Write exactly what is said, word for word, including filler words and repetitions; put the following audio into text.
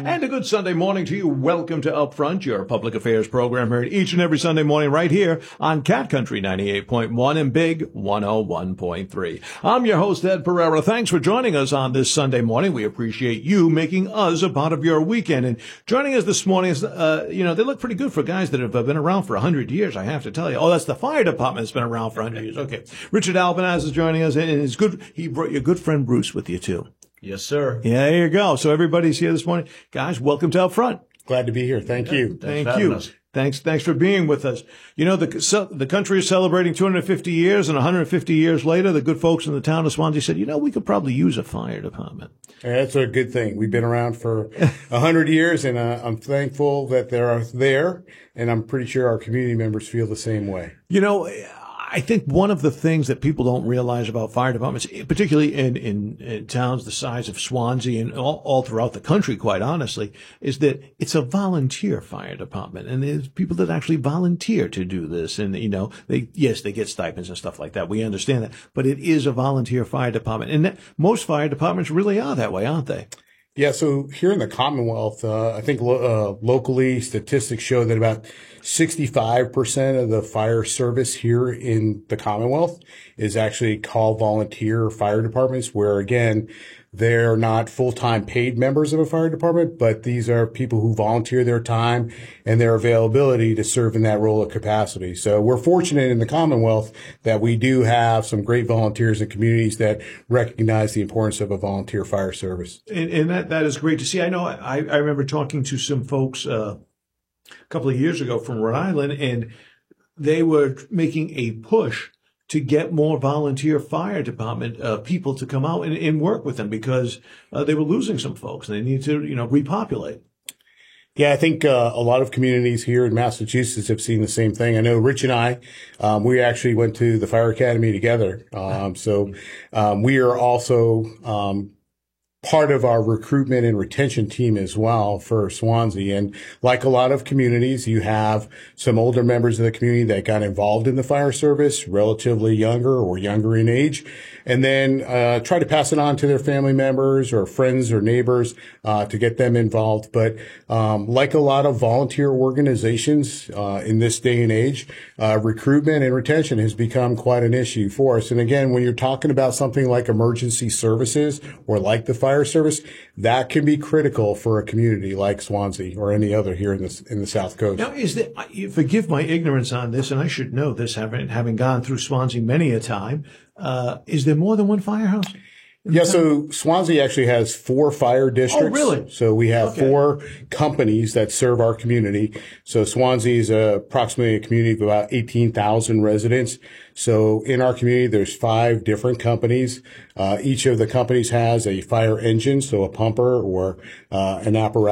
And a good Sunday morning to you. Welcome to Upfront, your public affairs program heard each and every Sunday morning right here on Cat Country ninety-eight point one and Big one oh one point three. I'm your host, Ed Pereira. Thanks for joining us on this Sunday morning. We appreciate you making us a part of your weekend. And joining us this morning is, uh, you know, they look pretty good for guys that have been around for one hundred years, I have to tell you. Oh, that's the fire department that's been around for one hundred years. Okay. Richard Albanaz is joining us, and his good, he brought your good friend Bruce with you, too. Yes, sir. Yeah, there you go. So everybody's here this morning. Guys, welcome to Upfront. Glad to be here. Thank yeah, you. Thank you. Us. Thanks, thanks for being with us. You know, the so, the country is celebrating two hundred fifty years, and one hundred fifty years later, the good folks in the town of Swansea said, you know, we could probably use a fire department. That's a good thing. We've been around for one hundred years, and uh, I'm thankful that they're there, and I'm pretty sure our community members feel the same way. You know, I think one of the things that people don't realize about fire departments, particularly in, in, in towns the size of Swansea and all, all throughout the country, quite honestly, is that it's a volunteer fire department. And there's people that actually volunteer to do this. And, you know, they, yes, they get stipends and stuff like that. We understand that. But it is a volunteer fire department. And that, most fire departments really are that way, aren't they? Yeah, so here in the Commonwealth, uh, I think lo- uh, locally statistics show that about sixty-five percent of the fire service here in the Commonwealth is actually call volunteer fire departments, where again, they're not full-time paid members of a fire department, but these are people who volunteer their time and their availability to serve in that role of capacity. So we're fortunate in the Commonwealth that we do have some great volunteers and communities that recognize the importance of a volunteer fire service. And, and that, that is great to see. I know I, I remember talking to some folks uh, a couple of years ago from Rhode Island, and they were making a push to get more volunteer fire department uh, people to come out and, and work with them, because uh, they were losing some folks and they need to, you know, repopulate. Yeah, I think uh, a lot of communities here in Massachusetts have seen the same thing. I know Rich and I, um, we actually went to the fire academy together. Um, so um, we are also um, part of our recruitment and retention team as well for Swansea. And like a lot of communities, you have some older members of the community that got involved in the fire service, relatively younger or younger in age, and then uh try to pass it on to their family members or friends or neighbors uh to get them involved. But um like a lot of volunteer organizations uh in this day and age, uh recruitment and retention has become quite an issue for us. And again, when you're talking about something like emergency services or like the fire service, that can be critical for a community like Swansea or any other here in the in the South Coast. Now, is there, forgive my ignorance on this, and I should know this, having having gone through Swansea many a time. Uh, is there more than one firehouse? Yeah, so Swansea actually has four fire districts. Oh, really? So we have Okay. four companies that serve our community. So Swansea is a, approximately a community of about eighteen thousand residents. So in our community, there's five different companies. Uh, each of the companies has a fire engine, so a pumper or uh, an apparatus